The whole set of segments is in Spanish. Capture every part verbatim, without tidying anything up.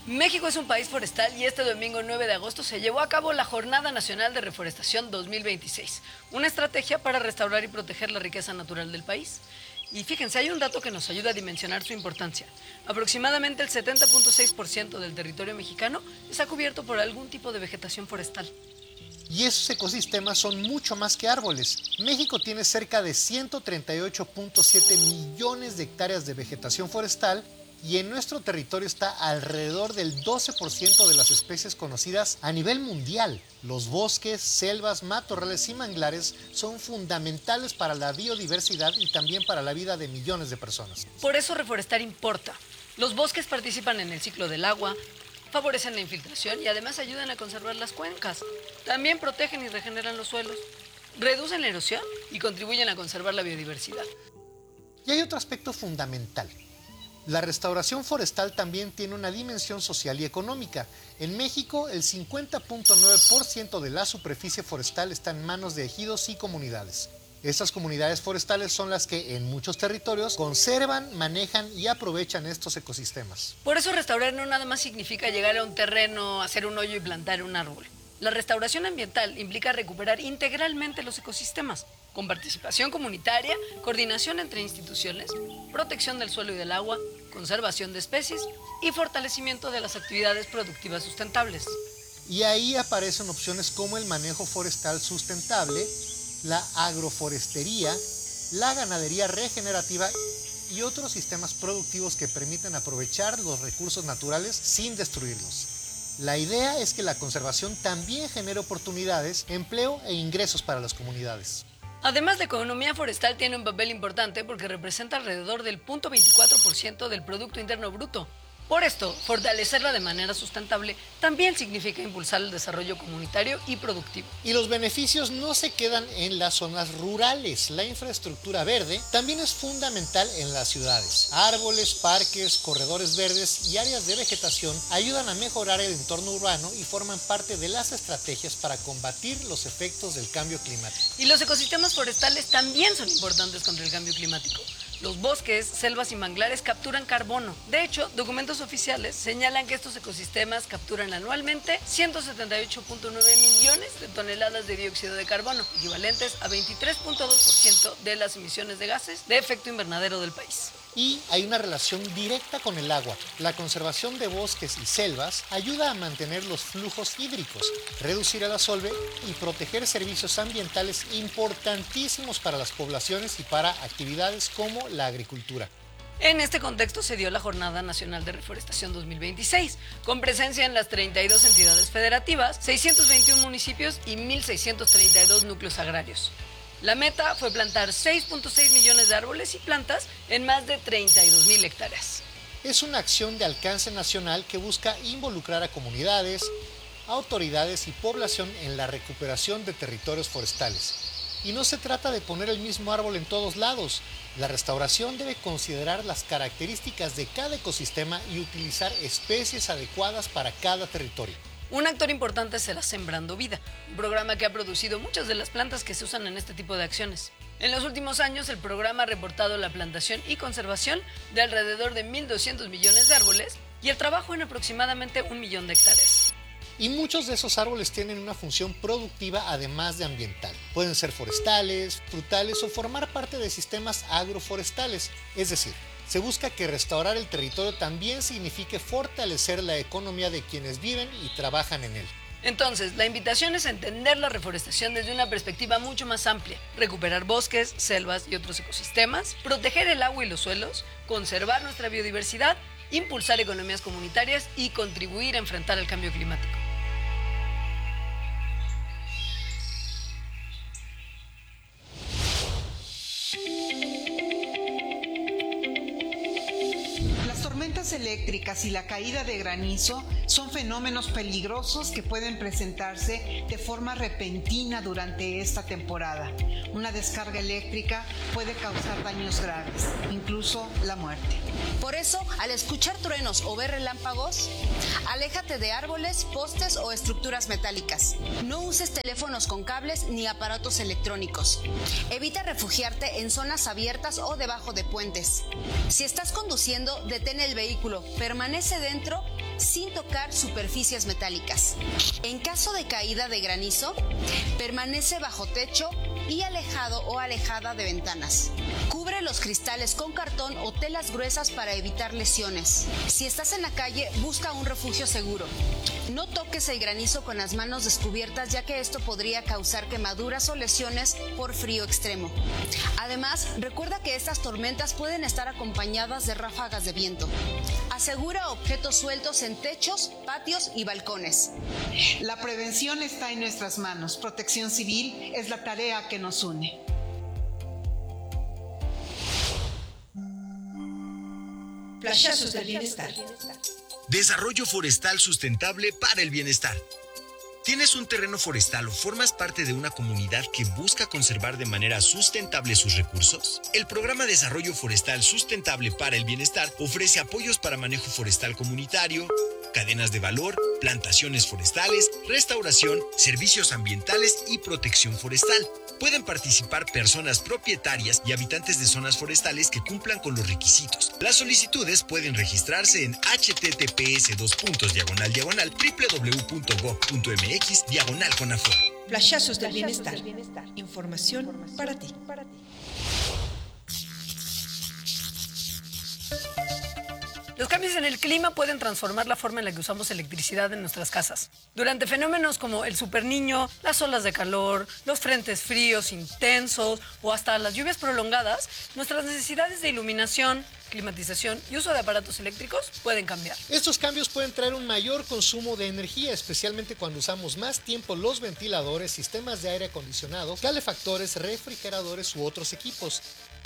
México es un país forestal y este domingo nueve de agosto se llevó a cabo la Jornada Nacional de Reforestación dos mil veintiséis, una estrategia para restaurar y proteger la riqueza natural del país. Y fíjense, hay un dato que nos ayuda a dimensionar su importancia. Aproximadamente el setenta punto seis por ciento del territorio mexicano está cubierto por algún tipo de vegetación forestal. Y esos ecosistemas son mucho más que árboles. México tiene cerca de ciento treinta y ocho punto siete millones de hectáreas de vegetación forestal y en nuestro territorio está alrededor del doce por ciento de las especies conocidas a nivel mundial. Los bosques, selvas, matorrales y manglares son fundamentales para la biodiversidad y también para la vida de millones de personas. Por eso reforestar importa. Los bosques participan en el ciclo del agua, favorecen la infiltración y además ayudan a conservar las cuencas. También protegen y regeneran los suelos, reducen la erosión y contribuyen a conservar la biodiversidad. Y hay otro aspecto fundamental. La restauración forestal también tiene una dimensión social y económica. En México, el cincuenta punto nueve por ciento de la superficie forestal está en manos de ejidos y comunidades. Estas comunidades forestales son las que en muchos territorios conservan, manejan y aprovechan estos ecosistemas. Por eso restaurar no nada más significa llegar a un terreno, hacer un hoyo y plantar un árbol. La restauración ambiental implica recuperar integralmente los ecosistemas, con participación comunitaria, coordinación entre instituciones, protección del suelo y del agua, conservación de especies y fortalecimiento de las actividades productivas sustentables. Y ahí aparecen opciones como el manejo forestal sustentable, la agroforestería, la ganadería regenerativa y otros sistemas productivos que permiten aprovechar los recursos naturales sin destruirlos. La idea es que la conservación también genere oportunidades, empleo e ingresos para las comunidades. Además, la economía forestal tiene un papel importante porque representa alrededor del cero punto veinticuatro por ciento del Producto Interno Bruto. Por esto, fortalecerla de manera sustentable también significa impulsar el desarrollo comunitario y productivo. Y los beneficios no se quedan en las zonas rurales. La infraestructura verde también es fundamental en las ciudades. Árboles, parques, corredores verdes y áreas de vegetación ayudan a mejorar el entorno urbano y forman parte de las estrategias para combatir los efectos del cambio climático. Y los ecosistemas forestales también son importantes contra el cambio climático. Los bosques, selvas y manglares capturan carbono. De hecho, documentos oficiales señalan que estos ecosistemas capturan anualmente ciento setenta y ocho punto nueve millones de toneladas de dióxido de carbono, equivalentes a veintitrés punto dos por ciento de las emisiones de gases de efecto invernadero del país. Y hay una relación directa con el agua. La conservación de bosques y selvas ayuda a mantener los flujos hídricos, reducir el asolve y proteger servicios ambientales importantísimos para las poblaciones y para actividades como la agricultura. En este contexto se dio la Jornada Nacional de Reforestación dos mil veintiséis, con presencia en las treinta y dos entidades federativas, seiscientos veintiún municipios y mil seiscientos treinta y dos núcleos agrarios. La meta fue plantar seis punto seis millones de árboles y plantas en más de treinta y dos mil hectáreas. Es una acción de alcance nacional que busca involucrar a comunidades, autoridades y población en la recuperación de territorios forestales. Y no se trata de poner el mismo árbol en todos lados. La restauración debe considerar las características de cada ecosistema y utilizar especies adecuadas para cada territorio. Un actor importante será Sembrando Vida, un programa que ha producido muchas de las plantas que se usan en este tipo de acciones. En los últimos años, el programa ha reportado la plantación y conservación de alrededor de mil doscientos millones de árboles y el trabajo en aproximadamente un millón de hectáreas. Y muchos de esos árboles tienen una función productiva además de ambiental. Pueden ser forestales, frutales o formar parte de sistemas agroforestales, es decir, se busca que restaurar el territorio también signifique fortalecer la economía de quienes viven y trabajan en él. Entonces, la invitación es a entender la reforestación desde una perspectiva mucho más amplia, recuperar bosques, selvas y otros ecosistemas, proteger el agua y los suelos, conservar nuestra biodiversidad, impulsar economías comunitarias y contribuir a enfrentar el cambio climático. Eléctricas y la caída de granizo son fenómenos peligrosos que pueden presentarse de forma repentina durante esta temporada. Una descarga eléctrica puede causar daños graves, incluso la muerte. Por eso, al escuchar truenos o ver relámpagos, aléjate de árboles, postes o estructuras metálicas. No uses teléfonos con cables ni aparatos electrónicos. Evita refugiarte en zonas abiertas o debajo de puentes. Si estás conduciendo, detén el del vehículo permanece dentro sin tocar superficies metálicas. En caso de caída de granizo, permanece bajo techo y alejado o alejada de ventanas. Cubre los cristales con cartón o telas gruesas para evitar lesiones. Si estás en la calle, busca un refugio seguro. No toques el granizo con las manos descubiertas, ya que esto podría causar quemaduras o lesiones por frío extremo. Además, recuerda que estas tormentas pueden estar acompañadas de ráfagas de viento. Asegura objetos sueltos en techos, patios y balcones. La prevención está en nuestras manos. Protección Civil es la tarea que nos une. Flashazos del bienestar. Desarrollo forestal sustentable para el bienestar. ¿Tienes un terreno forestal o formas parte de una comunidad que busca conservar de manera sustentable sus recursos? El programa Desarrollo Forestal Sustentable para el Bienestar ofrece apoyos para manejo forestal comunitario, cadenas de valor, plantaciones forestales, restauración, servicios ambientales y protección forestal. Pueden participar personas propietarias y habitantes de zonas forestales que cumplan con los requisitos. Las solicitudes pueden registrarse en https dos puntos diagonal diagonal www.gov.mx diagonal Conafor. Flashazos del bienestar. Información para ti. Los cambios en el clima pueden transformar la forma en la que usamos electricidad en nuestras casas. Durante fenómenos como el superniño, las olas de calor, los frentes fríos intensos o hasta las lluvias prolongadas, nuestras necesidades de iluminación, climatización y uso de aparatos eléctricos pueden cambiar. Estos cambios pueden traer un mayor consumo de energía, especialmente cuando usamos más tiempo los ventiladores, sistemas de aire acondicionado, calefactores, refrigeradores u otros equipos.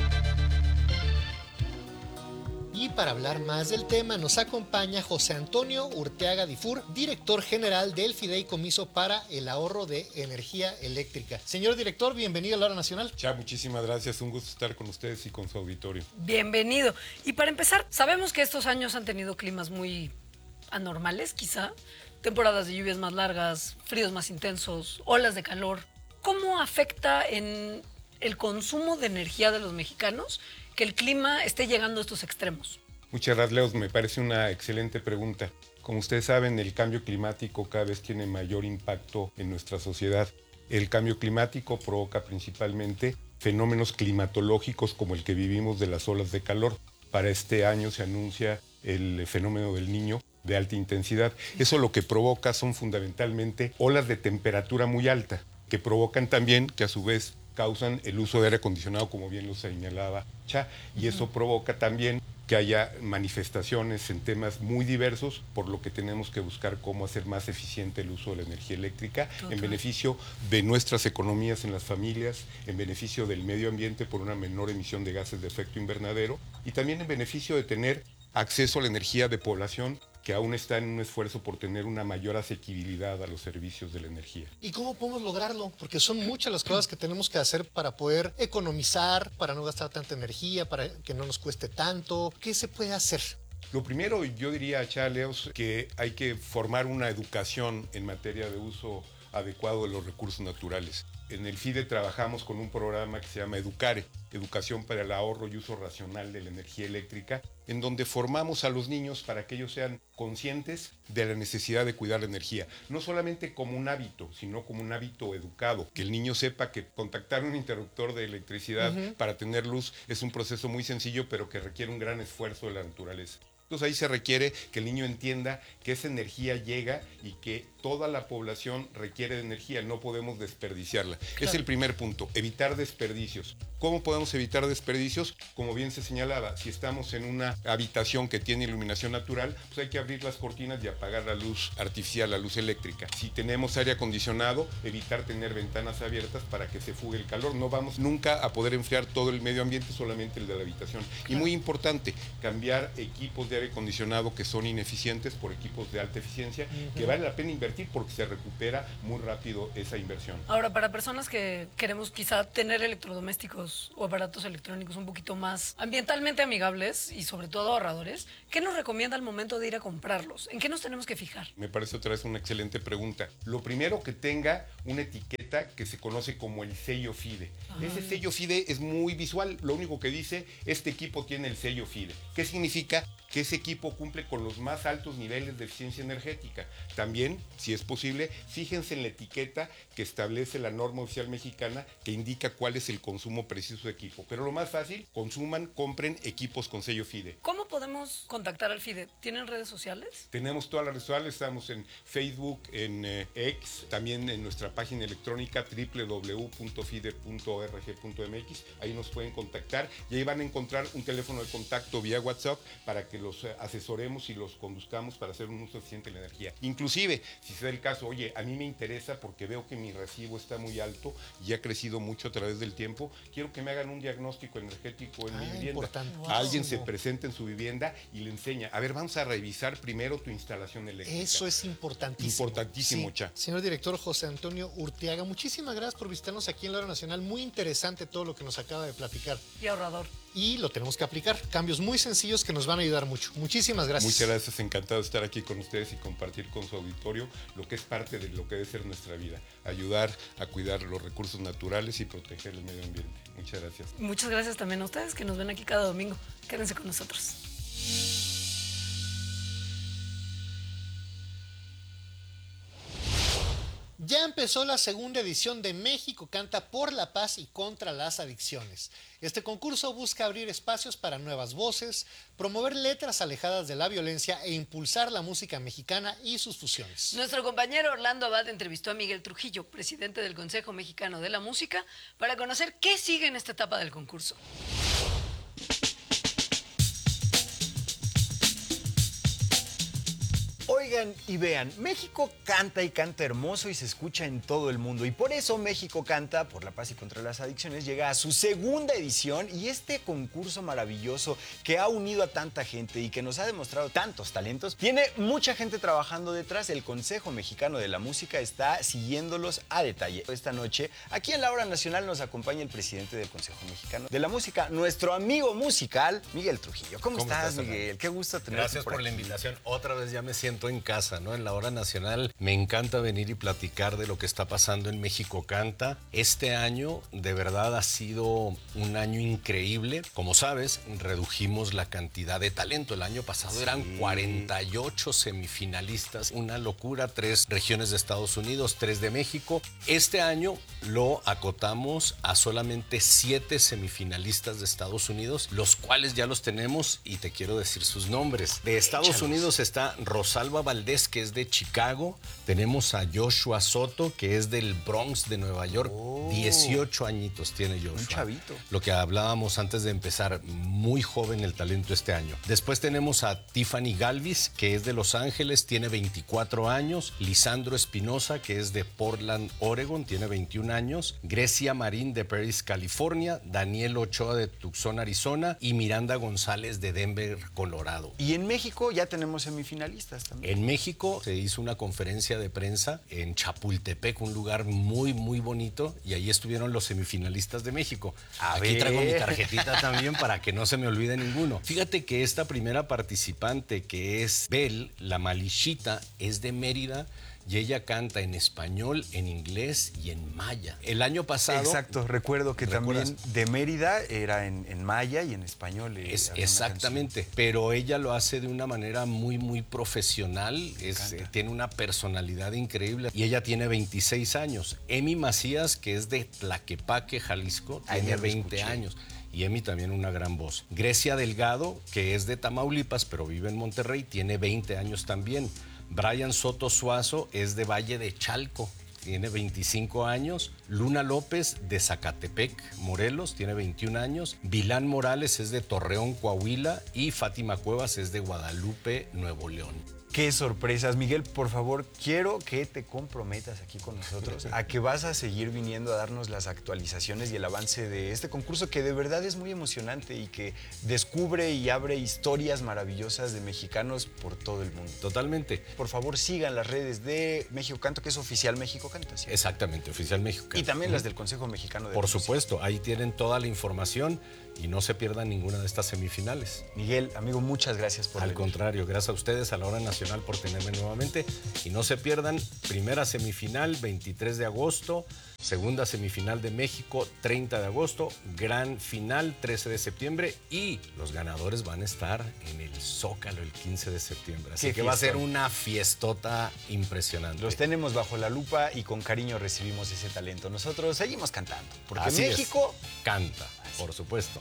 Y para hablar más del tema nos acompaña José Antonio Urteaga Difur, director general del Fideicomiso para el Ahorro de Energía Eléctrica. Señor director, bienvenido a la Hora Nacional. Ya, muchísimas gracias, un gusto estar con ustedes y con su auditorio. Bienvenido. Y para empezar, sabemos que estos años han tenido climas muy anormales, quizá, temporadas de lluvias más largas, fríos más intensos, olas de calor. ¿Cómo afecta en el consumo de energía de los mexicanos que el clima esté llegando a estos extremos? Muchas gracias, Leo. Me parece una excelente pregunta. Como ustedes saben, el cambio climático cada vez tiene mayor impacto en nuestra sociedad. El cambio climático provoca principalmente fenómenos climatológicos como el que vivimos de las olas de calor. Para este año se anuncia el fenómeno del Niño de alta intensidad. Eso lo que provoca son fundamentalmente olas de temperatura muy alta, que provocan también que a su vez causan el uso de aire acondicionado, como bien lo señalaba Cha, y eso provoca también que haya manifestaciones en temas muy diversos, por lo que tenemos que buscar cómo hacer más eficiente el uso de la energía eléctrica Total. en beneficio de nuestras economías en las familias, en beneficio del medio ambiente por una menor emisión de gases de efecto invernadero y también en beneficio de tener acceso a la energía de población que aún está en un esfuerzo por tener una mayor asequibilidad a los servicios de la energía. ¿Y cómo podemos lograrlo? Porque son muchas las cosas que tenemos que hacer para poder economizar, para no gastar tanta energía, para que no nos cueste tanto. ¿Qué se puede hacer? Lo primero, yo diría, Chaleos, que hay que formar una educación en materia de uso adecuado de los recursos naturales. En el FIDE trabajamos con un programa que se llama Educare, Educación para el Ahorro y Uso Racional de la Energía Eléctrica, en donde formamos a los niños para que ellos sean conscientes de la necesidad de cuidar la energía. No solamente como un hábito, sino como un hábito educado. Que el niño sepa que contactar un interruptor de electricidad uh-huh. para tener luz es un proceso muy sencillo, pero que requiere un gran esfuerzo de la naturaleza. Entonces ahí se requiere que el niño entienda que esa energía llega y que toda la población requiere de energía, no podemos desperdiciarla. Claro. Es el primer punto, evitar desperdicios. ¿Cómo podemos evitar desperdicios? Como bien se señalaba, si estamos en una habitación que tiene iluminación natural, pues hay que abrir las cortinas y apagar la luz artificial, la luz eléctrica. Si tenemos aire acondicionado, evitar tener ventanas abiertas para que se fugue el calor. No vamos nunca a poder enfriar todo el medio ambiente, solamente el de la habitación. Claro. Y muy importante, cambiar equipos de aire acondicionado que son ineficientes por equipos de alta eficiencia, uh-huh. que vale la pena invertir porque se recupera muy rápido esa inversión. Ahora, para personas que queremos quizá tener electrodomésticos o aparatos electrónicos un poquito más ambientalmente amigables y sobre todo ahorradores, ¿qué nos recomienda al momento de ir a comprarlos? ¿En qué nos tenemos que fijar? Me parece otra vez una excelente pregunta. Lo primero, que tenga una etiqueta que se conoce como el sello FIDE. Ah. Ese sello FIDE es muy visual, lo único que dice, este equipo tiene el sello FIDE. ¿Qué significa? Que ese equipo cumple con los más altos niveles de eficiencia energética. También, si es posible, fíjense en la etiqueta que establece la norma oficial mexicana que indica cuál es el consumo preciso de equipo. Pero lo más fácil, consuman, compren equipos con sello FIDE. ¿Cómo podemos contactar al FIDE? ¿Tienen redes sociales? Tenemos todas las redes sociales, estamos en Facebook, en eh, X, también en nuestra página electrónica doble u doble u doble u punto fide punto org punto m x. Ahí nos pueden contactar y ahí van a encontrar un teléfono de contacto vía WhatsApp para que los asesoremos y los conduzcamos para hacer un uso eficiente de la energía. Inclusive, si se da el caso, oye, a mí me interesa porque veo que mi recibo está muy alto y ha crecido mucho a través del tiempo, quiero que me hagan un diagnóstico energético en Ah, mi vivienda. importante. Alguien se presenta en su vivienda y le enseña, a ver, vamos a revisar primero tu instalación eléctrica. Eso es importantísimo. Importantísimo, Sí. Cha. Señor director José Antonio Urteaga, muchísimas gracias por visitarnos aquí en la Hora Nacional. Muy interesante todo lo que nos acaba de platicar. Y ahorrador. Y lo tenemos que aplicar. Cambios muy sencillos que nos van a ayudar mucho. Muchísimas gracias. Muchas gracias, encantado de estar aquí con ustedes y compartir con su auditorio lo que es parte de lo que debe ser nuestra vida. Ayudar a cuidar los recursos naturales y proteger el medio ambiente. Muchas gracias. Muchas gracias también a ustedes que nos ven aquí cada domingo. Quédense con nosotros. Ya empezó la segunda edición de México Canta por la Paz y contra las Adicciones. Este concurso busca abrir espacios para nuevas voces, promover letras alejadas de la violencia e impulsar la música mexicana y sus fusiones. Nuestro compañero Orlando Abad entrevistó a Miguel Trujillo, presidente del Consejo Mexicano de la Música, para conocer qué sigue en esta etapa del concurso. Oigan y vean, México canta y canta hermoso y se escucha en todo el mundo. Y por eso México Canta por la Paz y contra las Adicciones llega a su segunda edición. Y este concurso maravilloso que ha unido a tanta gente y que nos ha demostrado tantos talentos, tiene mucha gente trabajando detrás. El Consejo Mexicano de la Música está siguiéndolos a detalle. Esta noche, aquí en la Hora Nacional, nos acompaña el presidente del Consejo Mexicano de la Música, nuestro amigo musical, Miguel Trujillo. ¿Cómo, ¿Cómo estás, estás, Miguel? Qué gusto tenerte Gracias por, por la aquí. invitación. Otra vez ya me siento en casa, ¿no? En la Hora Nacional me encanta venir y platicar de lo que está pasando en México Canta. Este año de verdad ha sido un año increíble. Como sabes, redujimos la cantidad de talento. El año pasado sí. eran cuarenta y ocho semifinalistas, una locura, tres regiones de Estados Unidos, tres de México. Este año lo acotamos a solamente siete semifinalistas de Estados Unidos, los cuales ya los tenemos y te quiero decir sus nombres. De Estados Échalos. Unidos está Rosalba Valdés, que es de Chicago. Tenemos a Joshua Soto, que es del Bronx de Nueva York. Oh, dieciocho añitos tiene Joshua. Un chavito. Lo que hablábamos antes de empezar, muy joven el talento este año. Después tenemos a Tiffany Galvis, que es de Los Ángeles, tiene veinticuatro años. Lisandro Espinosa, que es de Portland, Oregon, tiene veintiún años. Grecia Marín, de Paris, California. Daniel Ochoa, de Tucson, Arizona. Y Miranda González, de Denver, Colorado. Y en México ya tenemos semifinalistas también. En México se hizo una conferencia de prensa en Chapultepec, un lugar muy, muy bonito, y ahí estuvieron los semifinalistas de México. A Aquí ver. traigo mi tarjetita también para que no se me olvide ninguno. Fíjate que esta primera participante, que es Bel, la Malichita, es de Mérida, y ella canta en español, en inglés y en maya. El año pasado... Exacto, recuerdo que ¿recuerdas? También de Mérida era en, en maya y en español. Eh, es, exactamente, pero ella lo hace de una manera muy, muy profesional, es, eh, tiene una personalidad increíble y ella tiene veintiséis años. Emi Macías, que es de Tlaquepaque, Jalisco, tiene veinte años. Y Emi también una gran voz. Grecia Delgado, que es de Tamaulipas, pero vive en Monterrey, tiene veinte años también. Brian Soto Suazo es de Valle de Chalco, tiene veinticinco años. Luna López de Zacatepec, Morelos, tiene veintiún años. Vilán Morales es de Torreón, Coahuila. Y Fátima Cuevas es de Guadalupe, Nuevo León. Qué sorpresas. Miguel, por favor, quiero que te comprometas aquí con nosotros a que vas a seguir viniendo a darnos las actualizaciones y el avance de este concurso que de verdad es muy emocionante y que descubre y abre historias maravillosas de mexicanos por todo el mundo. Totalmente. Por favor, sigan las redes de México Canto, que es oficial México Canta, ¿sí? Exactamente, oficial México Canta. Y también las del Consejo Mexicano de la Por Música. supuesto, ahí tienen toda la información. y no se pierdan ninguna de estas semifinales. Miguel, amigo, muchas gracias por Al venir. contrario, gracias a ustedes, a la Hora Nacional, por tenerme nuevamente. Y no se pierdan, primera semifinal, veintitrés de agosto, segunda semifinal de México, treinta de agosto, gran final, trece de septiembre, y los ganadores van a estar en el Zócalo el quince de septiembre. Así Qué que va a ser fiestón. una fiestota impresionante. Los tenemos bajo la lupa y con cariño recibimos ese talento. Nosotros seguimos cantando, porque Así es. México Canta, por supuesto.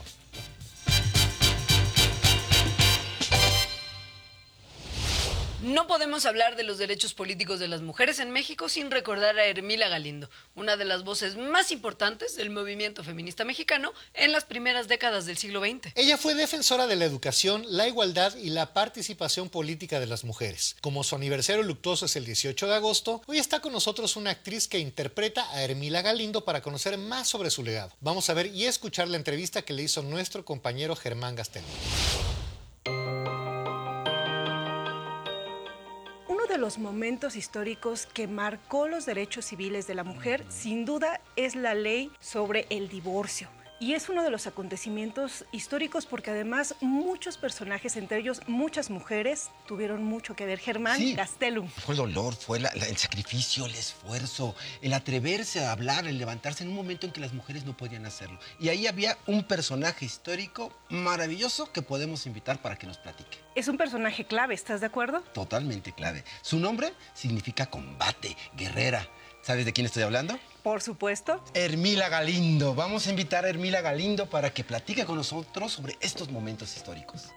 No podemos hablar de los derechos políticos de las mujeres en México sin recordar a Hermila Galindo, una de las voces más importantes del movimiento feminista mexicano en las primeras décadas del siglo veinte. Ella fue defensora de la educación, la igualdad y la participación política de las mujeres. Como su aniversario luctuoso es el dieciocho de agosto, hoy está con nosotros una actriz que interpreta a Hermila Galindo para conocer más sobre su legado. Vamos a ver y escuchar la entrevista que le hizo nuestro compañero Germán Gastelum. Uno de los momentos históricos que marcó los derechos civiles de la mujer, sin duda, es la ley sobre el divorcio. Y es uno de los acontecimientos históricos porque además muchos personajes, entre ellos muchas mujeres, tuvieron mucho que ver. Germán Sí. Gastelum. Fue el dolor, fue la- la- el sacrificio, el esfuerzo, el atreverse a hablar, el levantarse en un momento en que las mujeres no podían hacerlo. Y ahí había un personaje histórico maravilloso que podemos invitar para que nos platique. Es un personaje clave, ¿estás de acuerdo? Totalmente clave. Su nombre significa combate, guerrera. ¿Sabes de quién estoy hablando? Por supuesto. Hermila Galindo. Vamos a invitar a Hermila Galindo para que platique con nosotros sobre estos momentos históricos.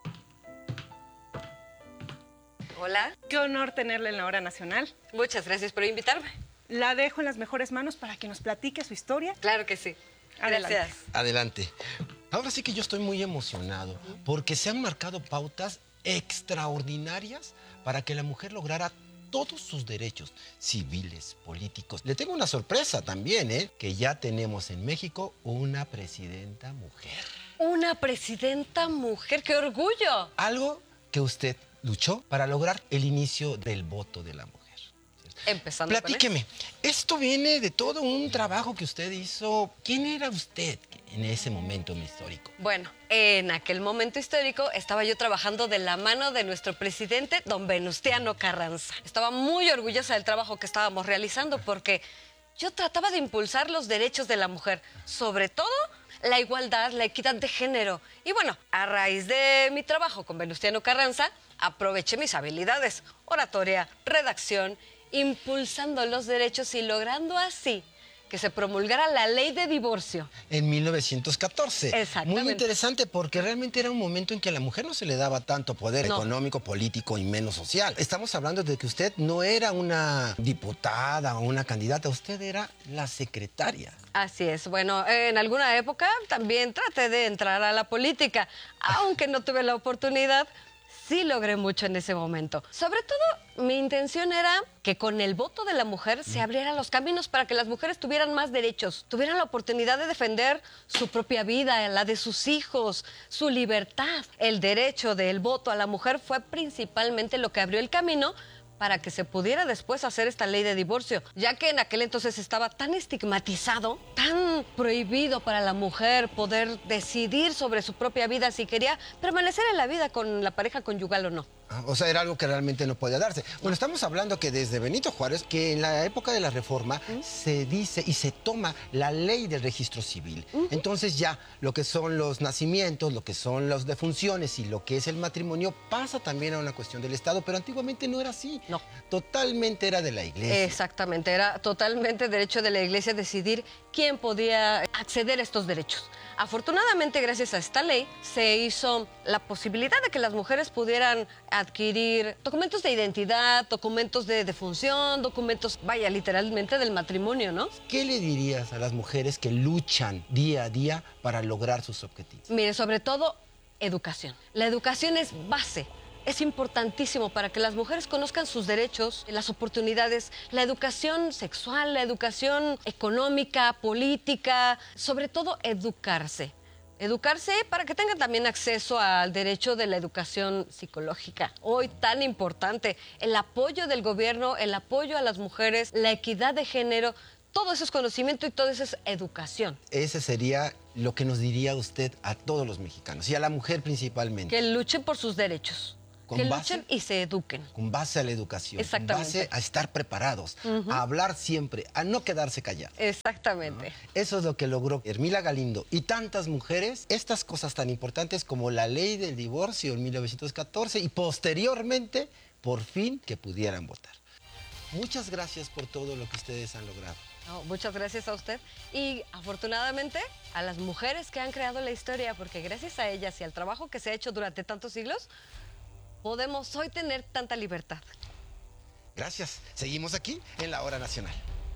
Hola. Qué honor tenerla en la Hora Nacional. Muchas gracias por invitarme. La dejo en las mejores manos para que nos platique su historia. Claro que sí. Adelante. Gracias. Adelante. Ahora sí que yo estoy muy emocionado porque se han marcado pautas extraordinarias para que la mujer lograra todos sus derechos civiles, políticos. Le tengo una sorpresa también, ¿eh? Que ya tenemos en México una presidenta mujer. Una presidenta mujer, qué orgullo. Algo que usted luchó para lograr el inicio del voto de la mujer. Empezando Platíqueme, esto viene de todo un trabajo que usted hizo. ¿Quién era usted en ese momento histórico? Bueno, en aquel momento histórico estaba yo trabajando de la mano de nuestro presidente, don Venustiano Carranza. Estaba muy orgullosa del trabajo que estábamos realizando porque yo trataba de impulsar los derechos de la mujer, sobre todo la igualdad, la equidad de género. Y bueno, a raíz de mi trabajo con Venustiano Carranza, aproveché mis habilidades, oratoria, redacción, impulsando los derechos y logrando así que se promulgara la ley de divorcio. En mil novecientos catorce. Exactamente. Muy interesante porque realmente era un momento en que a la mujer no se le daba tanto poder No. económico, político y menos social. Estamos hablando de que usted no era una diputada o una candidata, usted era la secretaria. Así es. Bueno, en alguna época también traté de entrar a la política, aunque no tuve la oportunidad. Sí logré mucho en ese momento. Sobre todo, mi intención era que con el voto de la mujer se abrieran los caminos para que las mujeres tuvieran más derechos, tuvieran la oportunidad de defender su propia vida, la de sus hijos, su libertad. El derecho del voto a la mujer fue principalmente lo que abrió el camino para que se pudiera después hacer esta ley de divorcio, ya que en aquel entonces estaba tan estigmatizado, tan prohibido para la mujer poder decidir sobre su propia vida si quería permanecer en la vida con la pareja conyugal o no. Ah, O sea, era algo que realmente no podía darse. Bueno, estamos hablando que desde Benito Juárez, que en la época de la Reforma se dice y se toma la ley del registro civil. Entonces ya lo que son los nacimientos, lo que son las defunciones y lo que es el matrimonio pasa también a una cuestión del Estado, pero antiguamente no era así. No. Totalmente era de la Iglesia. Exactamente, era totalmente derecho de la Iglesia decidir quién podía acceder a estos derechos. Afortunadamente, gracias a esta ley, se hizo la posibilidad de que las mujeres pudieran adquirir documentos de identidad, documentos de defunción, documentos, vaya, literalmente del matrimonio, ¿no? ¿Qué le dirías a las mujeres que luchan día a día para lograr sus objetivos? Mire, sobre todo, educación. La educación es base. Es importantísimo para que las mujeres conozcan sus derechos, las oportunidades, la educación sexual, la educación económica, política, sobre todo educarse. Educarse para que tengan también acceso al derecho de la educación psicológica. Hoy tan importante, el apoyo del gobierno, el apoyo a las mujeres, la equidad de género, todo eso es conocimiento y todo eso es educación. Ese sería lo que nos diría usted a todos los mexicanos y a la mujer principalmente. Que luchen por sus derechos. ¿Con que base? luchen y se eduquen. Con base a la educación, con Exactamente. base a estar preparados, Ujú. a hablar siempre, a no quedarse callados. Exactamente. Eso es lo que logró Ermila Galindo y tantas mujeres, estas cosas tan importantes como la ley del divorcio en mil novecientos catorce y posteriormente, por fin, que pudieran votar. Muchas gracias por todo lo que ustedes han logrado. No, muchas gracias a usted y afortunadamente a las mujeres que han creado la historia, porque gracias a ellas y al trabajo que se ha hecho durante tantos siglos, podemos hoy tener tanta libertad. Gracias. Seguimos aquí en la Hora Nacional.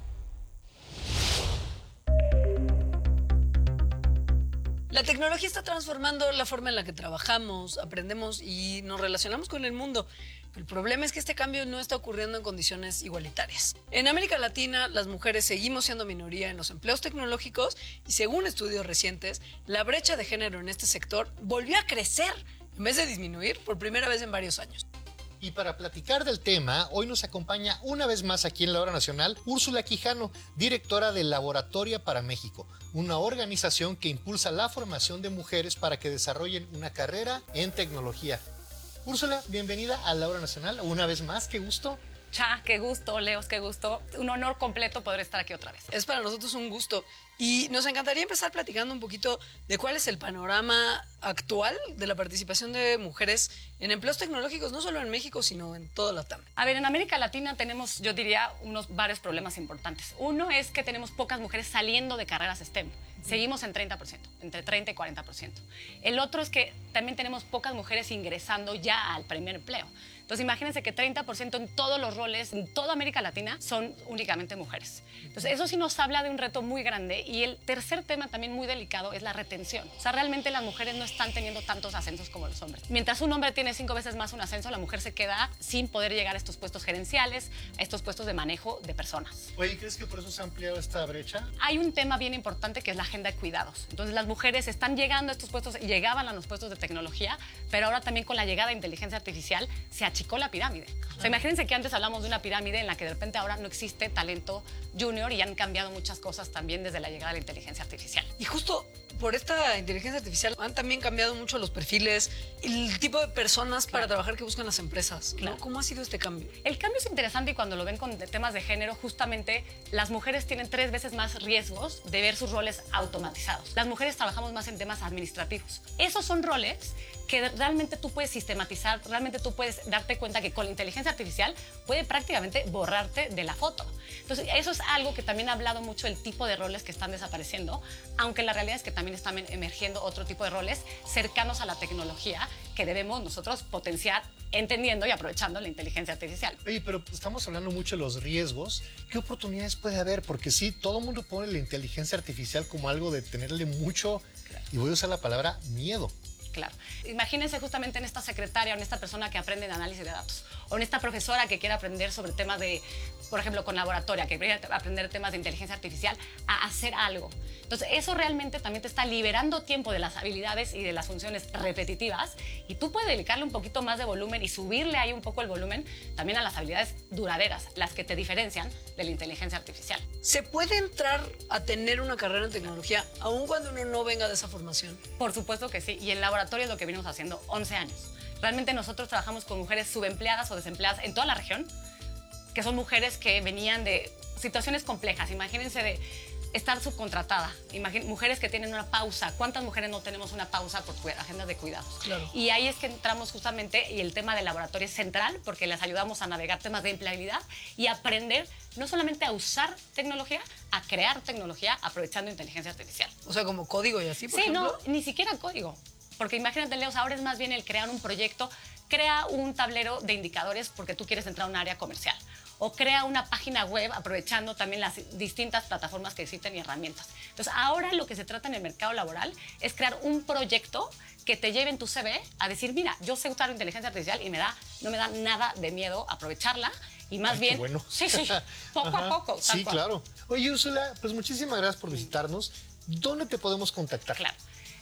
La tecnología está transformando la forma en la que trabajamos, aprendemos y nos relacionamos con el mundo. El problema es que este cambio no está ocurriendo en condiciones igualitarias. En América Latina, las mujeres seguimos siendo minoría en los empleos tecnológicos y según estudios recientes, la brecha de género en este sector volvió a crecer en vez de disminuir por primera vez en varios años. Y para platicar del tema, hoy nos acompaña una vez más aquí en la Hora Nacional Úrsula Quijano, directora de Laboratoria para México, una organización que impulsa la formación de mujeres para que desarrollen una carrera en tecnología. Úrsula, bienvenida a la Hora Nacional, una vez más, qué gusto. Cha, qué gusto, Leos, qué gusto. Un honor completo poder estar aquí otra vez. Es para nosotros un gusto. Y nos encantaría empezar platicando un poquito de cuál es el panorama actual de la participación de mujeres en empleos tecnológicos, no solo en México, sino en toda la T A M. A ver, en América Latina tenemos, yo diría, unos varios problemas importantes. Uno es que tenemos pocas mujeres saliendo de carreras STEM. Seguimos en treinta por ciento, entre treinta y cuarenta por ciento. El otro es que también tenemos pocas mujeres ingresando ya al primer empleo. Entonces, imagínense que treinta por ciento en todos los roles, en toda América Latina, son únicamente mujeres. Entonces, eso sí nos habla de un reto muy grande. Y el tercer tema también muy delicado es la retención. O sea, realmente las mujeres no están teniendo tantos ascensos como los hombres. Mientras un hombre tiene cinco veces más un ascenso, la mujer se queda sin poder llegar a estos puestos gerenciales, a estos puestos de manejo de personas. Oye, ¿crees que por eso se ha ampliado esta brecha? Hay un tema bien importante que es la agenda de cuidados. Entonces, las mujeres están llegando a estos puestos, llegaban a los puestos de tecnología, pero ahora también con la llegada de inteligencia artificial se achicó la pirámide. O sea, imagínense que antes hablamos de una pirámide en la que de repente ahora no existe talento junior y han cambiado muchas cosas también desde la llegada de la inteligencia artificial. Y justo por esta inteligencia artificial han también cambiado mucho los perfiles, el tipo de personas para trabajar que buscan las empresas, ¿no? Claro. ¿Cómo ha sido este cambio? El cambio es interesante y cuando lo ven con temas de género, justamente las mujeres tienen tres veces más riesgos de ver sus roles automatizados. Las mujeres trabajamos más en temas administrativos. Esos son roles que realmente tú puedes sistematizar, realmente tú puedes darte cuenta que con la inteligencia artificial puede prácticamente borrarte de la foto. Entonces, eso es algo que también ha hablado mucho el tipo de roles que están desapareciendo, aunque la realidad es que también están emergiendo otro tipo de roles cercanos a la tecnología que debemos nosotros potenciar entendiendo y aprovechando la inteligencia artificial. Oye, pero estamos hablando mucho de los riesgos. ¿Qué oportunidades puede haber? Porque sí, todo el mundo pone la inteligencia artificial como algo de tenerle mucho, y voy a usar la palabra, miedo. Claro. Imagínense justamente en esta secretaria o en esta persona que aprende de análisis de datos o en esta profesora que quiere aprender sobre temas de, por ejemplo, con laboratoria, que quiere aprender temas de inteligencia artificial, a hacer algo. Entonces, eso realmente también te está liberando tiempo de las habilidades y de las funciones repetitivas y tú puedes dedicarle un poquito más de volumen y subirle ahí un poco el volumen también a las habilidades duraderas, las que te diferencian de la inteligencia artificial. ¿Se puede entrar a tener una carrera en tecnología aun cuando uno no venga de esa formación? Por supuesto que sí, y en laboratorio es lo que venimos haciendo once años. Realmente nosotros trabajamos con mujeres subempleadas o desempleadas en toda la región, que son mujeres que venían de situaciones complejas. Imagínense de estar subcontratada, Imagín, mujeres que tienen una pausa. ¿Cuántas mujeres no tenemos una pausa por agendas de cuidados? Claro. Y ahí es que entramos justamente, y el tema del laboratorio es central, porque les ayudamos a navegar temas de empleabilidad y aprender no solamente a usar tecnología, a crear tecnología aprovechando inteligencia artificial. O sea, como código y así, por Sí, ejemplo. no, ni siquiera código. Porque imagínate, Leos, ahora es más bien el crear un proyecto, crea un tablero de indicadores porque tú quieres entrar a un área comercial. O crea una página web aprovechando también las distintas plataformas que existen y herramientas. Entonces, ahora lo que se trata en el mercado laboral es crear un proyecto que te lleve en tu C V a decir, mira, yo sé usar inteligencia artificial y me da, no me da nada de miedo aprovecharla y más Ay, bien... qué bueno. Sí, sí, poco Ajá. a poco. tal Sí, cual. claro. Oye, Úrsula, pues muchísimas gracias por visitarnos. ¿Dónde te podemos contactar? Claro.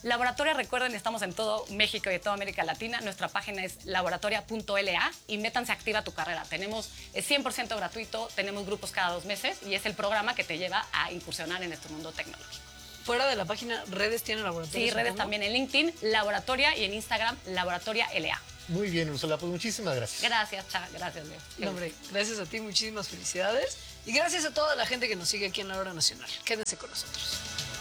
Laboratoria, recuerden, estamos en todo México y en toda América Latina. Nuestra página es laboratoria punto L A y métanse a Activa tu Carrera. Tenemos es cien por ciento gratuito, tenemos grupos cada dos meses y es el programa que te lleva a incursionar en este mundo tecnológico. Fuera de la página, redes tienen laboratorio. Sí, redes también en LinkedIn, Laboratoria, y en Instagram, Laboratoria L A. Muy bien, Úrsula, pues muchísimas gracias. Gracias, Cha, gracias, Leo. No, hombre, gracias a ti, muchísimas felicidades. Y gracias a toda la gente que nos sigue aquí en La Hora Nacional. Quédense con nosotros.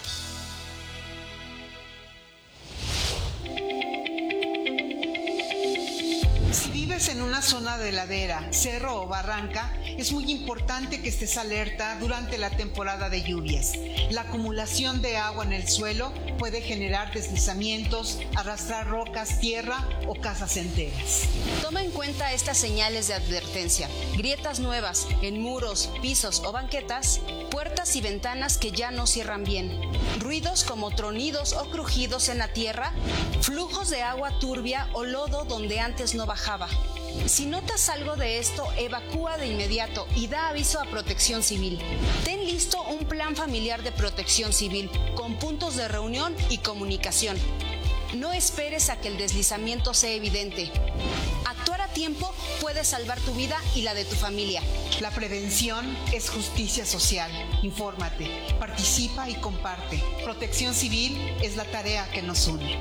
Si vives en una zona de ladera, cerro o barranca, es muy importante que estés alerta durante la temporada de lluvias. La acumulación de agua en el suelo puede generar deslizamientos, arrastrar rocas, tierra o casas enteras. Toma en cuenta estas señales de advertencia: grietas nuevas en muros, pisos o banquetas, puertas y ventanas que ya no cierran bien, ruidos como tronidos o crujidos en la tierra, flujos de agua turbia o lodo donde antes no bajaba. Si notas algo de esto, evacúa de inmediato y da aviso a Protección Civil. Ten listo un plan familiar de protección civil con puntos de reunión y comunicación. No esperes a que el deslizamiento sea evidente. Actuar a tiempo puede salvar tu vida y la de tu familia. La prevención es justicia social. Infórmate, participa y comparte. Protección Civil es la tarea que nos une.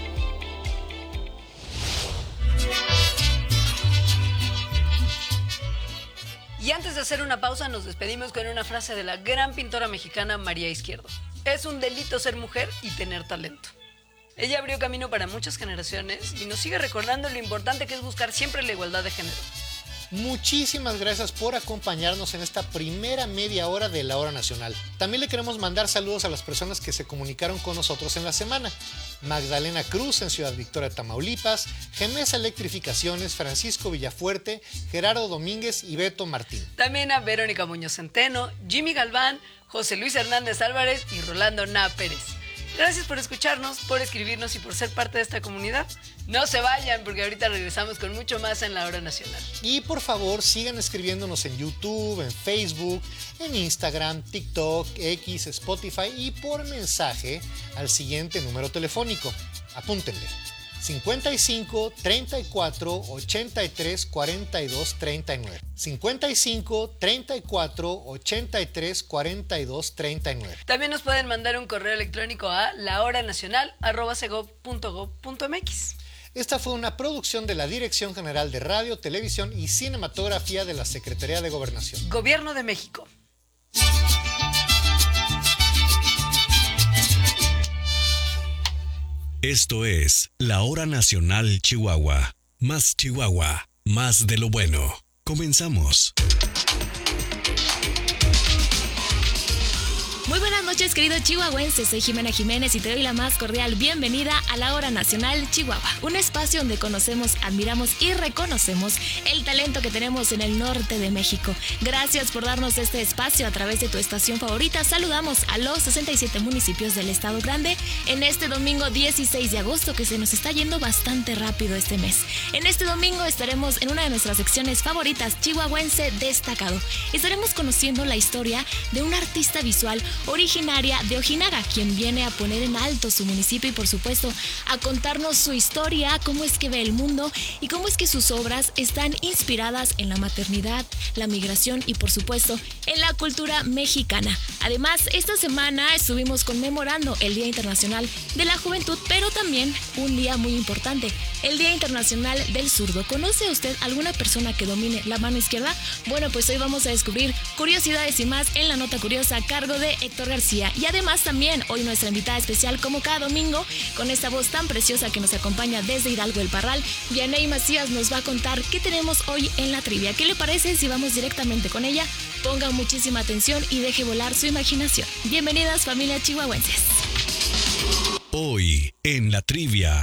Y antes de hacer una pausa, nos despedimos con una frase de la gran pintora mexicana María Izquierdo. Es un delito ser mujer y tener talento. Ella abrió camino para muchas generaciones y nos sigue recordando lo importante que es buscar siempre la igualdad de género. Muchísimas gracias por acompañarnos en esta primera media hora de La Hora Nacional. También le queremos mandar saludos a las personas que se comunicaron con nosotros en la semana. Magdalena Cruz en Ciudad Victoria, Tamaulipas, Gemesa Electrificaciones, Francisco Villafuerte, Gerardo Domínguez y Beto Martín. También a Verónica Muñoz Centeno, Jimmy Galván, José Luis Hernández Álvarez y Rolando Na Pérez. Gracias por escucharnos, por escribirnos y por ser parte de esta comunidad. No se vayan porque ahorita regresamos con mucho más en La Hora Nacional. Y por favor sigan escribiéndonos en YouTube, en Facebook, en Instagram, TikTok, X, Spotify y por mensaje al siguiente número telefónico. Apúntenle: cincuenta y cinco, treinta y cuatro, ochenta y tres, cuarenta y dos, treinta y nueve. cincuenta y cinco, treinta y cuatro, ochenta y tres, cuarenta y dos, treinta y nueve. También nos pueden mandar un correo electrónico a lahoranacional arroba segov punto gob punto mx. Esta fue una producción de la Dirección General de Radio, Televisión y Cinematografía de la Secretaría de Gobernación. Gobierno de México. Esto es La Hora Nacional Chihuahua. Más Chihuahua, más de lo bueno. Comenzamos. Muy buenas noches, queridos chihuahuenses. Soy Jimena Jiménez y te doy la más cordial bienvenida a La Hora Nacional Chihuahua, un espacio donde conocemos, admiramos y reconocemos el talento que tenemos en el norte de México. Gracias por darnos este espacio a través de tu estación favorita. Saludamos a los sesenta y siete municipios del Estado Grande en este domingo dieciséis de agosto, que se nos está yendo bastante rápido este mes. En este domingo estaremos en una de nuestras secciones favoritas, Chihuahuense Destacado. Estaremos conociendo la historia de una artista visual originaria de Ojinaga, quien viene a poner en alto su municipio y por supuesto a contarnos su historia, cómo es que ve el mundo y cómo es que sus obras están inspiradas en la maternidad, la migración y por supuesto en la cultura mexicana. Además, esta semana estuvimos conmemorando el Día Internacional de la Juventud, pero también un día muy importante, el Día Internacional del Zurdo. ¿Conoce usted alguna persona que domine la mano izquierda? Bueno, pues hoy vamos a descubrir curiosidades y más en la nota curiosa a cargo de Héctor García. Y además también hoy nuestra invitada especial, como cada domingo, con esta voz tan preciosa que nos acompaña desde Hidalgo del Parral, Vianey Macías nos va a contar qué tenemos hoy en la trivia. ¿Qué le parece si vamos directamente con ella? Ponga muchísima atención y deje volar su imaginación. Bienvenidas, familia chihuahuenses. Hoy en la trivia.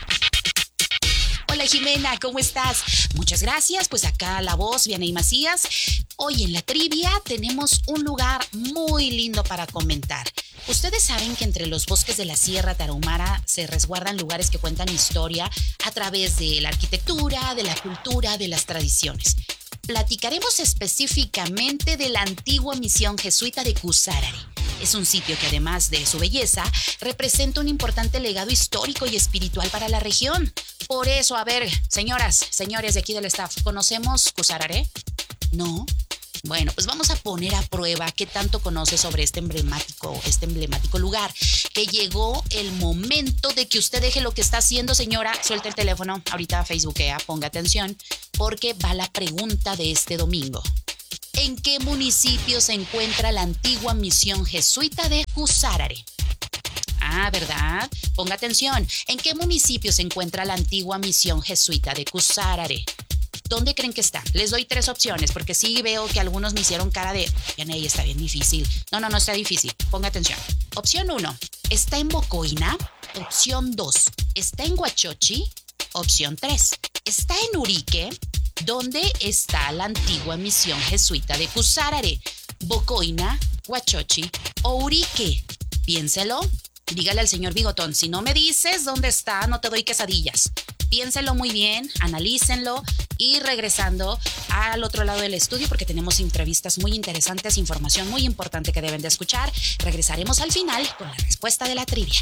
Hola Jimena, ¿cómo estás? Muchas gracias, pues acá la voz, Vianey Macías. Hoy en la trivia tenemos un lugar muy lindo para comentar. Ustedes saben que entre los bosques de la Sierra Tarahumara se resguardan lugares que cuentan historia a través de la arquitectura, de la cultura, de las tradiciones. Platicaremos específicamente de la antigua misión jesuita de Cusarari, Es un sitio que además de su belleza, representa un importante legado histórico y espiritual para la región. Por eso, a ver, señoras, señores de aquí del staff, ¿conocemos Kusararé? ¿No? Bueno, pues vamos a poner a prueba qué tanto conoce sobre este emblemático, este emblemático lugar. Que llegó el momento de que usted deje lo que está haciendo, señora. Suelte el teléfono, ahorita facebookea, ponga atención, porque va la pregunta de este domingo. ¿En qué municipio se encuentra la antigua misión jesuita de Kusararé? Ah, ¿verdad? Ponga atención. ¿En qué municipio se encuentra la antigua misión jesuita de Kusararé? ¿Dónde creen que está? Les doy tres opciones, porque sí veo que algunos me hicieron cara de... Yaney, está bien difícil. No, no, no está difícil. Ponga atención. Opción uno, ¿está en Bocoina? Opción dos, ¿está en Huachochi? Opción tres, ¿está en Urique? ¿Dónde está la antigua misión jesuita de Kusararé? ¿Bocoina, Huachochi o Urique? Piénselo. Dígale al señor Bigotón, si no me dices dónde está, no te doy quesadillas. Piénselo muy bien, analícenlo y regresando al otro lado del estudio porque tenemos entrevistas muy interesantes, información muy importante que deben de escuchar. Regresaremos al final con la respuesta de la trivia.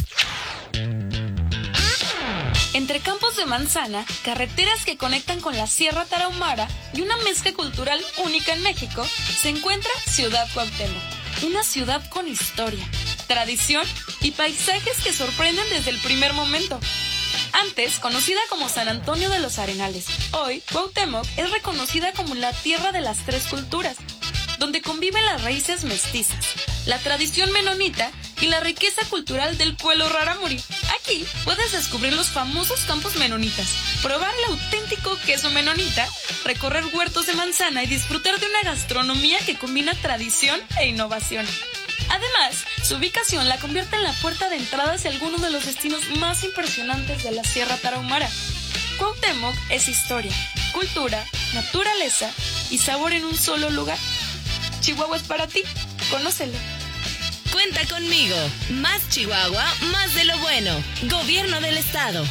Entre campos de manzana, carreteras que conectan con la Sierra Tarahumara y una mezcla cultural única en México, se encuentra Ciudad Cuauhtémoc, una ciudad con historia, tradición y paisajes que sorprenden desde el primer momento. Antes conocida como San Antonio de los Arenales, hoy Cuauhtémoc es reconocida como la tierra de las tres culturas, donde conviven las raíces mestizas, la tradición menonita y la riqueza cultural del pueblo rarámuri. Aquí puedes descubrir los famosos campos menonitas, probar el auténtico queso menonita, recorrer huertos de manzana y disfrutar de una gastronomía que combina tradición e innovación. Además, su ubicación la convierte en la puerta de entrada hacia algunos de los destinos más impresionantes de la Sierra Tarahumara. Cuauhtémoc es historia, cultura, naturaleza y sabor en un solo lugar. Chihuahua es para ti, conócelo. Cuenta conmigo. Más Chihuahua, más de lo bueno. Gobierno del Estado.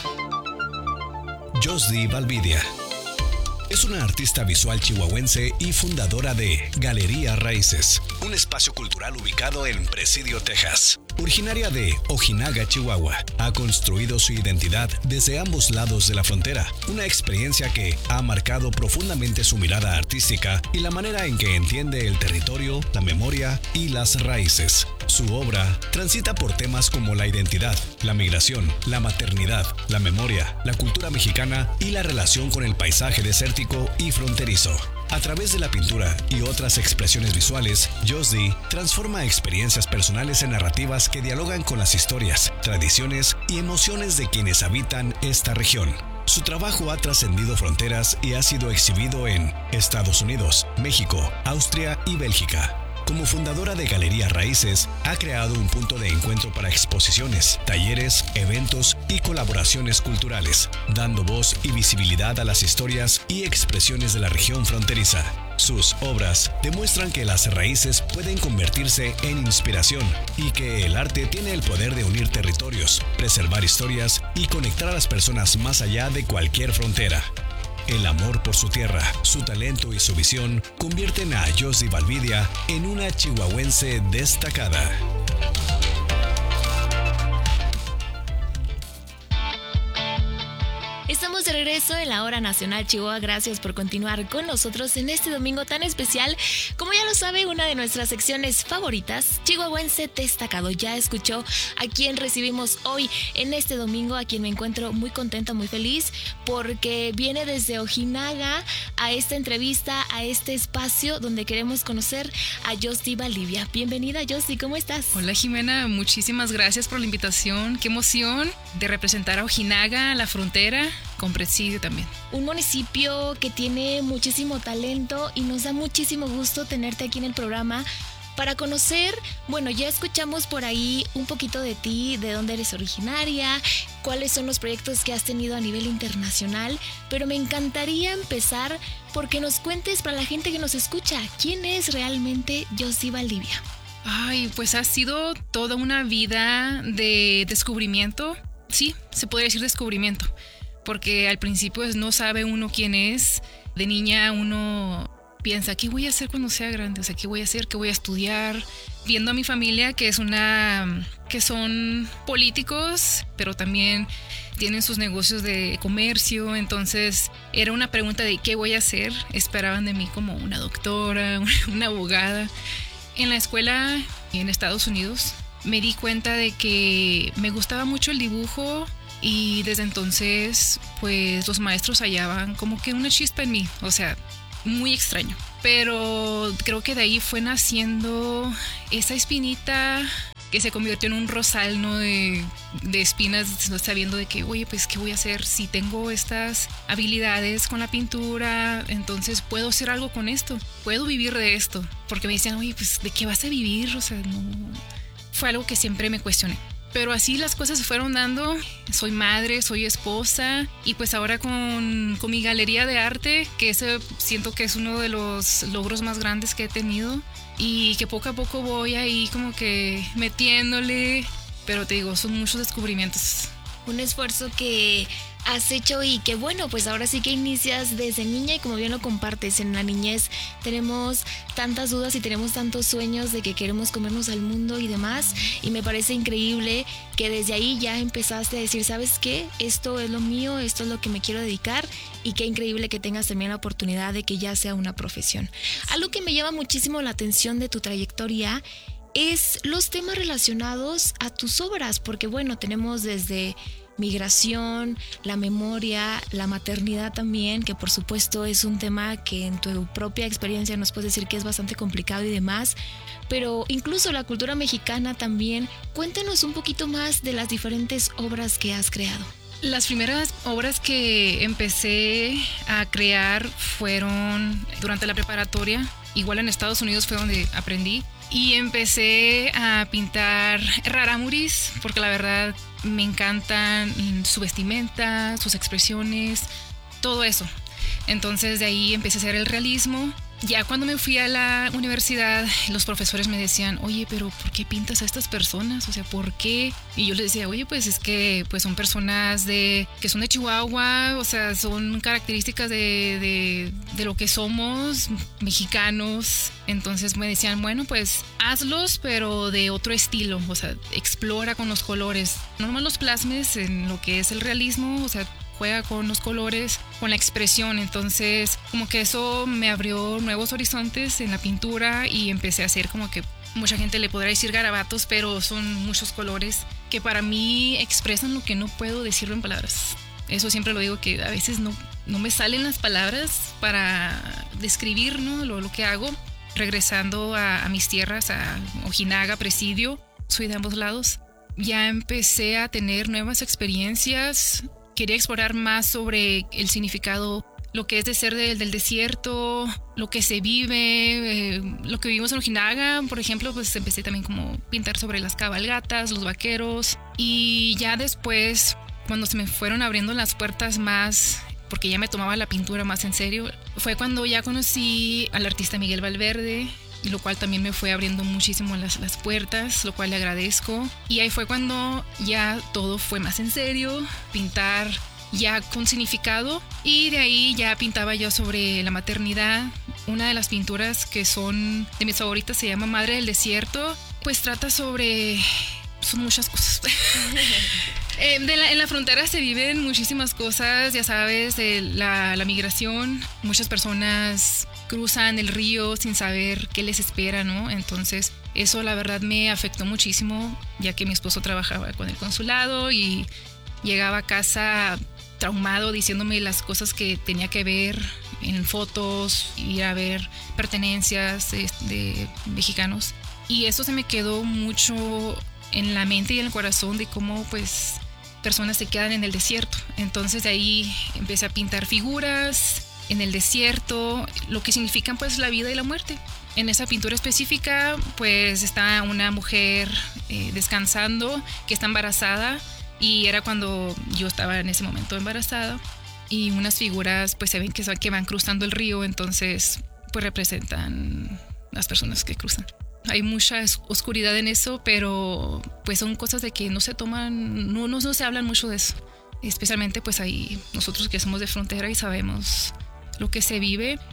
Josdy Valvidia es una artista visual chihuahuense y fundadora de Galería Raíces, un espacio cultural ubicado en Presidio, Texas. Originaria de Ojinaga, Chihuahua, ha construido su identidad desde ambos lados de la frontera, una experiencia que ha marcado profundamente su mirada artística y la manera en que entiende el territorio, la memoria y las raíces. Su obra transita por temas como la identidad, la migración, la maternidad, la memoria, la cultura mexicana y la relación con el paisaje desértico y fronterizo. A través de la pintura y otras expresiones visuales, Josdy transforma experiencias personales en narrativas que dialogan con las historias, tradiciones y emociones de quienes habitan esta región. Su trabajo ha trascendido fronteras y ha sido exhibido en Estados Unidos, México, Austria y Bélgica. Como fundadora de Galería Raíces, ha creado un punto de encuentro para exposiciones, talleres, eventos y colaboraciones culturales, dando voz y visibilidad a las historias y expresiones de la región fronteriza. Sus obras demuestran que las raíces pueden convertirse en inspiración y que el arte tiene el poder de unir territorios, preservar historias y conectar a las personas más allá de cualquier frontera. El amor por su tierra, su talento y su visión convierten a Josdy Valvidia en una chihuahuense destacada. Estamos de regreso en la Hora Nacional Chihuahua. Gracias por continuar con nosotros en este domingo tan especial. Como ya lo sabe, una de nuestras secciones favoritas, Chihuahuense Destacado. Ya escuchó a quien recibimos hoy en este domingo, a quien me encuentro muy contenta, muy feliz, porque viene desde Ojinaga a esta entrevista, a este espacio donde queremos conocer a Josdy Valvidia. Bienvenida, Josdy, ¿cómo estás? Hola, Jimena, muchísimas gracias por la invitación. Qué emoción de representar a Ojinaga, la frontera, con Presidio también. Un municipio que tiene muchísimo talento y nos da muchísimo gusto tenerte aquí en el programa para conocer, bueno, ya escuchamos por ahí un poquito de ti, de dónde eres originaria, cuáles son los proyectos que has tenido a nivel internacional, pero me encantaría empezar porque nos cuentes para la gente que nos escucha, ¿quién es realmente Josdy Valvidia? Ay, pues ha sido toda una vida de descubrimiento, sí, se podría decir descubrimiento, porque al principio no sabe uno quién es. De niña uno piensa, ¿qué voy a hacer cuando sea grande? O sea, ¿qué voy a hacer? ¿Qué voy a estudiar? Viendo a mi familia, que es una, que son políticos, pero también tienen sus negocios de comercio, entonces era una pregunta de ¿qué voy a hacer? Esperaban de mí como una doctora, una abogada. En la escuela en Estados Unidos me di cuenta de que me gustaba mucho el dibujo y desde entonces pues los maestros hallaban como que una chispa en mí, o sea, muy extraño. Pero creo que de ahí fue naciendo esa espinita que se convirtió en un rosal, ¿no? De, de espinas, sabiendo de que, oye, pues, ¿qué voy a hacer? Si tengo estas habilidades con la pintura, entonces puedo hacer algo con esto. Puedo vivir de esto. Porque me decían, oye, pues, ¿de qué vas a vivir? O sea, no... Fue algo que siempre me cuestioné. Pero así las cosas se fueron dando. Soy madre, soy esposa y pues ahora con, con mi galería de arte, que ese siento que es uno de los logros más grandes que he tenido y que poco a poco voy ahí como que metiéndole, pero te digo, son muchos descubrimientos. Un esfuerzo que has hecho y que bueno, pues ahora sí que inicias desde niña y como bien lo compartes, en la niñez tenemos tantas dudas y tenemos tantos sueños de que queremos comernos al mundo y demás, y me parece increíble que desde ahí ya empezaste a decir, ¿sabes qué? Esto es lo mío, esto es lo que me quiero dedicar, y qué increíble que tengas también la oportunidad de que ya sea una profesión. Algo que me llama muchísimo la atención de tu trayectoria es los temas relacionados a tus obras, porque bueno, tenemos desde migración, la memoria, la maternidad también, que por supuesto es un tema que en tu propia experiencia nos puedes decir que es bastante complicado y demás, pero incluso la cultura mexicana también. Cuéntanos un poquito más de las diferentes obras que has creado. Las primeras obras que empecé a crear fueron durante la preparatoria, igual en Estados Unidos fue donde aprendí. Y empecé a pintar rarámuris, porque la verdad me encantan su vestimenta, sus expresiones, todo eso. Entonces de ahí empecé a hacer el realismo. Ya cuando me fui a la universidad, los profesores me decían, oye, pero ¿por qué pintas a estas personas? O sea, ¿por qué? Y yo les decía, oye, pues es que pues son personas de que son de Chihuahua, o sea, son características de, de, de lo que somos, mexicanos. Entonces me decían, bueno, pues hazlos, pero de otro estilo, o sea, explora con los colores. No nomás los plasmes en lo que es el realismo, o sea, juega con los colores, con la expresión. Entonces como que eso me abrió nuevos horizontes en la pintura y empecé a hacer como que mucha gente le podrá decir garabatos, pero son muchos colores que para mí expresan lo que no puedo decirlo en palabras. Eso siempre lo digo, que a veces no, no me salen las palabras para describir, ¿no? lo, lo que hago. Regresando a, a mis tierras, a Ojinaga, Presidio, soy de ambos lados, ya empecé a tener nuevas experiencias. Quería explorar más sobre el significado, lo que es de ser del, del desierto, lo que se vive, eh, lo que vivimos en Ojinaga. Por ejemplo, pues empecé también como pintar sobre las cabalgatas, los vaqueros. Y ya después, cuando se me fueron abriendo las puertas más, porque ya me tomaba la pintura más en serio, fue cuando ya conocí al artista Miguel Valverde, lo cual también me fue abriendo muchísimo las, las puertas, lo cual le agradezco. Y ahí fue cuando ya todo fue más en serio, pintar ya con significado. Y de ahí ya pintaba yo sobre la maternidad. Una de las pinturas que son de mis favoritas se llama Madre del Desierto. Pues trata sobre... son muchas cosas. eh, de la, en la frontera se viven muchísimas cosas, ya sabes, de la, la migración. Muchas personas cruzan el río sin saber qué les espera, ¿no? Entonces eso la verdad me afectó muchísimo, ya que mi esposo trabajaba con el consulado y llegaba a casa traumado diciéndome las cosas que tenía que ver en fotos, ir a ver pertenencias de, de mexicanos. Y eso se me quedó mucho en la mente y en el corazón, de cómo pues personas se quedan en el desierto. Entonces de ahí empecé a pintar figuras en el desierto, lo que significan pues la vida y la muerte. En esa pintura específica pues está una mujer eh, descansando, que está embarazada, y era cuando yo estaba en ese momento embarazada, y unas figuras pues se ven que, que van cruzando el río, entonces pues representan las personas que cruzan. Hay mucha oscuridad en eso, pero pues son cosas de que no se toman, no, no, no se hablan mucho de eso. Especialmente pues ahí nosotros que somos de frontera y sabemos lo que se vive.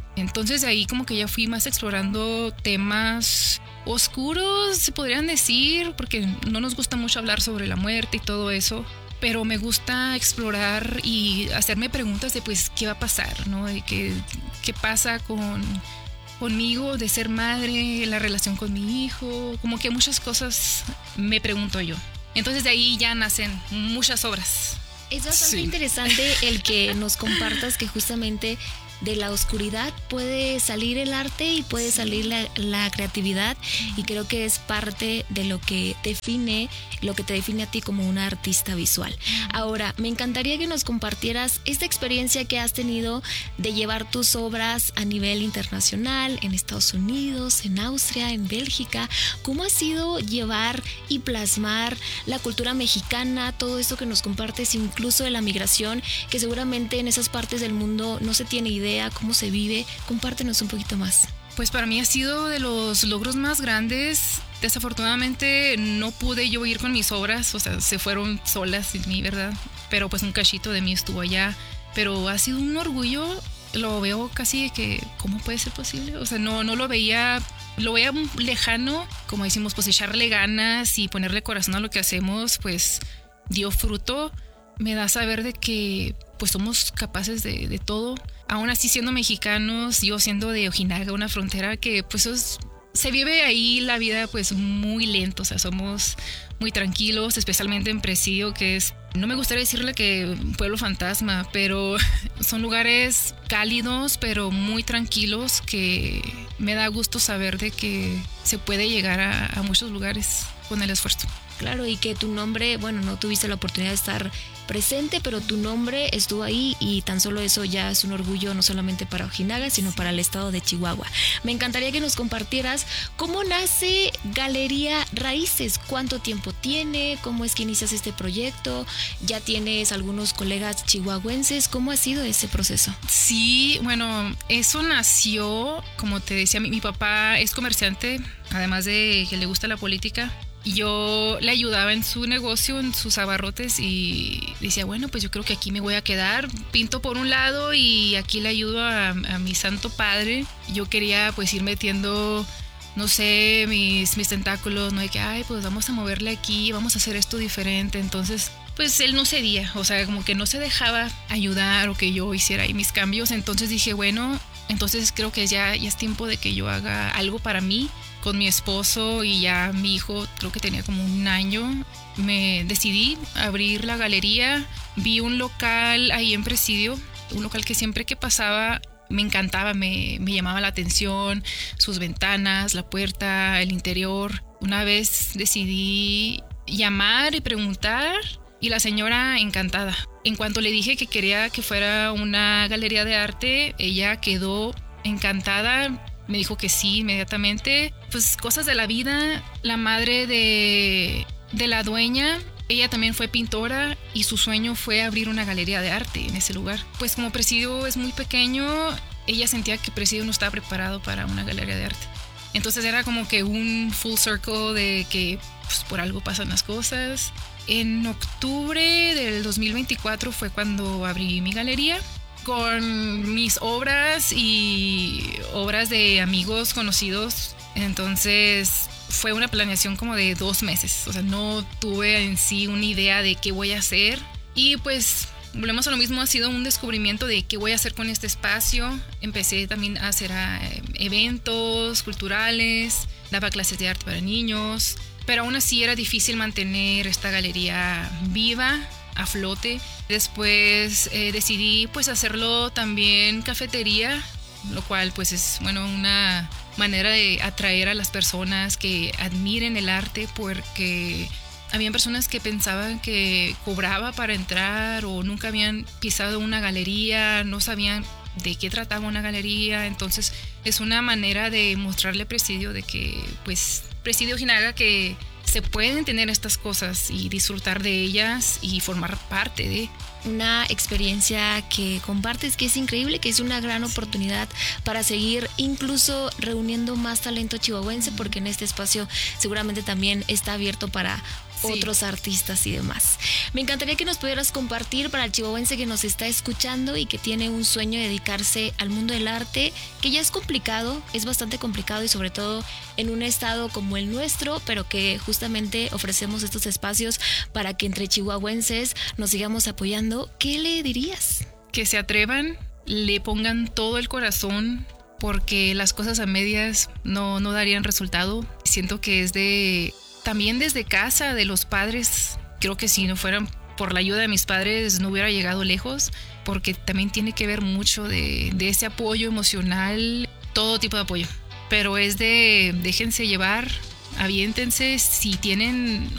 Entonces ahí como que ya fui más explorando temas oscuros, se podrían decir, porque no nos gusta mucho hablar sobre la muerte y todo eso, pero me gusta explorar y hacerme preguntas de pues qué va a pasar, ¿no? De qué, qué pasa con, conmigo, de ser madre, la relación con mi hijo, como que muchas cosas me pregunto yo. Entonces de ahí ya nacen muchas obras. Es bastante Sí. interesante el que nos compartas que justamente de la oscuridad puede salir el arte y puede salir la, la creatividad, y creo que es parte de lo que define, lo que te define a ti como una artista visual. Ahora, me encantaría que nos compartieras esta experiencia que has tenido de llevar tus obras a nivel internacional, en Estados Unidos, en Austria, en Bélgica. ¿Cómo ha sido llevar y plasmar la cultura mexicana, todo esto que nos compartes, incluso de la migración, que seguramente en esas partes del mundo no se tiene idea cómo se vive? Compártenos un poquito más. Pues para mí ha sido de los logros más grandes. Desafortunadamente no pude yo ir con mis obras, o sea, se fueron solas sin mí, ¿verdad? Pero pues un cachito de mí estuvo allá. Pero ha sido un orgullo, lo veo casi de que, ¿cómo puede ser posible? O sea, no, no lo veía, lo veía lejano, como decimos, pues echarle ganas y ponerle corazón a lo que hacemos, pues dio fruto. Me da saber de que pues somos capaces de, de todo. Aún así siendo mexicanos, yo siendo de Ojinaga, una frontera que pues es, se vive ahí la vida pues muy lento, o sea, somos muy tranquilos, especialmente en Presidio, que es, no me gustaría decirle que pueblo fantasma, pero son lugares cálidos, pero muy tranquilos, que me da gusto saber de que se puede llegar a, a muchos lugares con el esfuerzo. Claro, y que tu nombre, bueno, no tuviste la oportunidad de estar presente, pero tu nombre estuvo ahí, y tan solo eso ya es un orgullo no solamente para Ojinaga, sino para el estado de Chihuahua. Me encantaría que nos compartieras cómo nace Galería Raíces, cuánto tiempo tiene, cómo es que inicias este proyecto, ya tienes algunos colegas chihuahuenses, ¿cómo ha sido ese proceso? Sí, bueno, eso nació, como te decía, mi, mi papá es comerciante, además de que le gusta la política. Yo le ayudaba en su negocio, en sus abarrotes, y decía, bueno, pues yo creo que aquí me voy a quedar, pinto por un lado y aquí le ayudo a, a mi santo padre. Yo quería pues ir metiendo, no sé, mis, mis tentáculos, no de que, ay, pues vamos a moverle aquí, vamos a hacer esto diferente. Entonces, pues él no cedía, o sea, como que no se dejaba ayudar o que yo hiciera ahí mis cambios. Entonces dije, bueno, entonces creo que ya, ya es tiempo de que yo haga algo para mí, con mi esposo, y ya mi hijo creo que tenía como un año. Me decidí abrir la galería. Vi un local ahí en Presidio, un local que siempre que pasaba me encantaba, me, me llamaba la atención, sus ventanas, la puerta, el interior. Una vez decidí llamar y preguntar, y la señora encantada. En cuanto le dije que quería que fuera una galería de arte, ella quedó encantada. Me dijo que sí inmediatamente. Pues cosas de la vida. La madre de, de la dueña, ella también fue pintora, y su sueño fue abrir una galería de arte en ese lugar. Pues como Presidio es muy pequeño, ella sentía que Presidio no estaba preparado para una galería de arte. Entonces era como que un full circle de que pues, por algo pasan las cosas. En octubre del dos mil veinticuatro fue cuando abrí mi galería, con mis obras y obras de amigos conocidos. Entonces fue una planeación como de dos meses. O sea, no tuve en sí una idea de qué voy a hacer. Y pues volvemos a lo mismo, ha sido un descubrimiento de qué voy a hacer con este espacio. Empecé también a hacer uh, eventos culturales, daba clases de arte para niños, pero aún así era difícil mantener esta galería viva, a flote. Después eh, decidí pues hacerlo también cafetería, lo cual pues es bueno una manera de atraer a las personas que admiren el arte, porque habían personas que pensaban que cobraba para entrar o nunca habían pisado una galería, no sabían de qué trataba una galería. Entonces es una manera de mostrarle a Presidio de que pues Presidio Ojinaga, que se pueden tener estas cosas y disfrutar de ellas y formar parte de una experiencia que compartes, que es increíble, que es una gran oportunidad para seguir incluso reuniendo más talento chihuahuense, porque en este espacio seguramente también está abierto para sí. otros artistas y demás. Me encantaría que nos pudieras compartir para el chihuahuense que nos está escuchando y que tiene un sueño de dedicarse al mundo del arte, que ya es complicado, es bastante complicado y sobre todo en un estado como el nuestro, pero que justamente ofrecemos estos espacios para que entre chihuahuenses nos sigamos apoyando. ¿Qué le dirías? Que se atrevan, le pongan todo el corazón, porque las cosas a medias no, no darían resultado. Siento que es de también desde casa, de los padres. Creo que si no fueran por la ayuda de mis padres no hubiera llegado lejos, porque también tiene que ver mucho de, de ese apoyo emocional, todo tipo de apoyo. Pero es de déjense llevar, aviéntense, si tienen